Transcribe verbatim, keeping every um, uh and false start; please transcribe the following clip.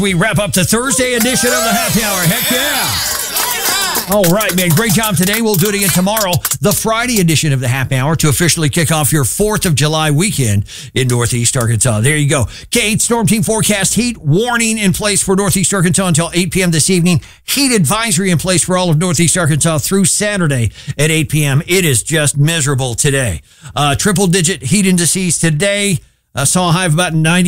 We wrap up the Thursday edition of the Happy Hour. Heck yeah. All right, man. Great job today. We'll do it again tomorrow. The Friday edition of the Happy Hour to officially kick off your fourth of July weekend in Northeast Arkansas. There you go. K eight Storm Team forecast. Heat warning in place for Northeast Arkansas until eight p.m. this evening. Heat advisory in place for all of Northeast Arkansas through Saturday at eight p.m. It is just miserable today. Uh, triple digit heat indices today. Uh, saw a high of about ninety.